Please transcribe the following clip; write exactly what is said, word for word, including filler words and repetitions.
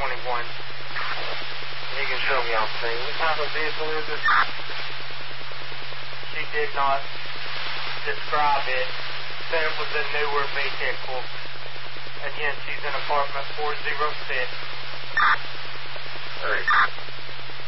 twenty-one. You can show me on scene. What type of vehicle is it? She did not describe it. Said it was a newer vehicle. Again, she's in apartment four oh six. All right.